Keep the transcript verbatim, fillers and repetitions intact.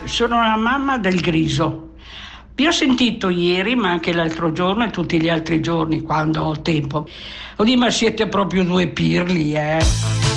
sono la mamma del Griso. Vi ho sentito ieri, ma anche l'altro giorno e tutti gli altri giorni quando ho tempo. Oddio, ma siete proprio due pirli, eh?